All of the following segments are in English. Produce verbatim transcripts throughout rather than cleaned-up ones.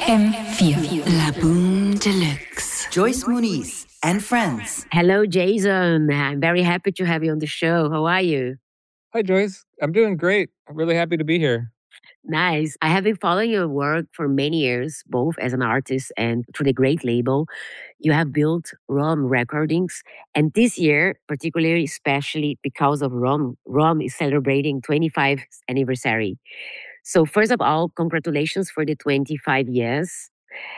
M vier. La Boom Deluxe. Joyce Muniz and friends. Hello, Jason. I'm very happy to have you on the show. How are you? Hi, Joyce. I'm doing great. I'm really happy to be here. Nice. I have been following your work for many years, both as an artist and through the great label. You have built Rom Recordings, and this year, particularly, especially because of Rom, Rom is celebrating twenty-fifth anniversary. So, first of all, congratulations for the twenty-five years.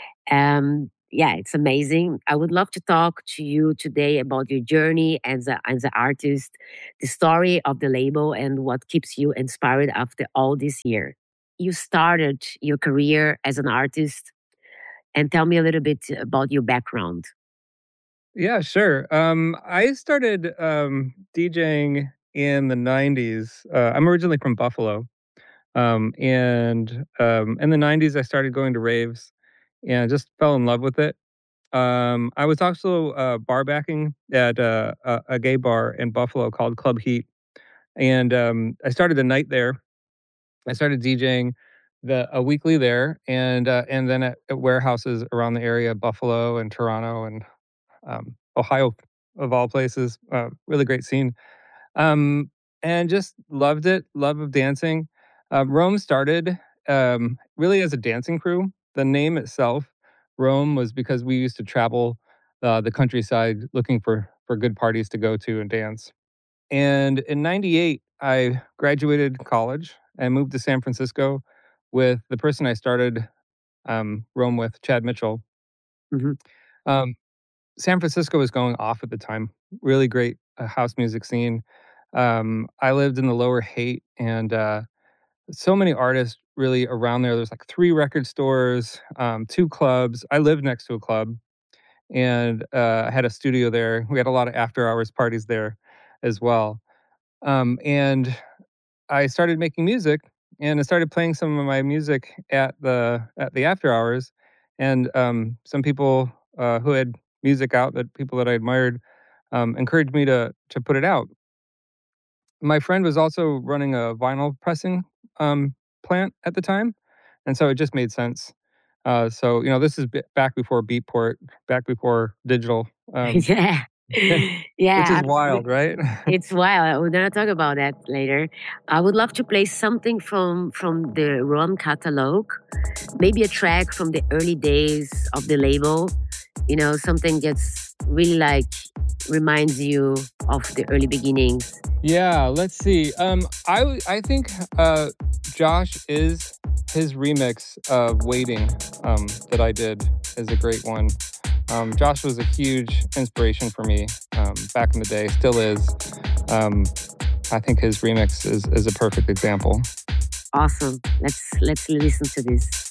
Um, yeah, it's amazing. I would love to talk to you today about your journey as a, as an artist, the story of the label, and what keeps you inspired after all this year. You started your career as an artist, and tell me a little bit about your background. Yeah, sure. Um, I started um, DJing in the nineties. Uh, I'm originally from Buffalo. Um, and um, in the nineties, I started going to raves and just fell in love with it. Um, I was also uh, bar backing at uh, a, a gay bar in Buffalo called Club Heat. And um, I started the night there. I started DJing the a weekly there, and uh, and then at, at warehouses around the area, Buffalo and Toronto and um, Ohio, of all places. Uh, really great scene, um, and just loved it. Love of dancing. Uh, Rome started um, really as a dancing crew. The name itself, Rome, was because we used to travel uh, the countryside looking for for good parties to go to and dance. And in ninety-eight, I graduated college and moved to San Francisco with the person I started um, Rome with, Chad Mitchell. Mhm. Um, San Francisco was going off at the time. Really great uh, house music scene. Um, I lived in the Lower Haight, and uh, so many artists really around there. There's like three record stores, um, two clubs. I lived next to a club, and uh, I had a studio there. We had a lot of after hours parties there as well. Um, and I started making music, and I started playing some of my music at the at the after hours, and um, some people uh, who had music out, that people that I admired, um, encouraged me to to put it out. My friend was also running a vinyl pressing um, plant at the time, and so it just made sense. Uh, so you know, this is b- back before Beatport, back before digital, um, Yeah. which is Yeah, wild, absolutely. right? It's wild. We're gonna talk about that later. I would love to play something from from the Ron catalog, maybe a track from the early days of the label. You know, something that's really like reminds you of the early beginnings. Yeah, let's see. Um, I w- I think uh, Josh is his remix of "Waiting" um, that I did is a great one. Um, Josh was a huge inspiration for me um, back in the day, still is. Um, I think his remix is is a perfect example. Awesome. Let's let's listen to this.